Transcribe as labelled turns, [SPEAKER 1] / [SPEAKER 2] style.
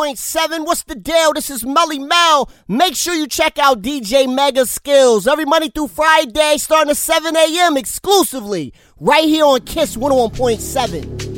[SPEAKER 1] 101.7, what's the deal? This is Melly Mel. Make sure you check out DJ Mega Skills every Monday through Friday starting at 7 a.m. exclusively right here on KISS 101.7.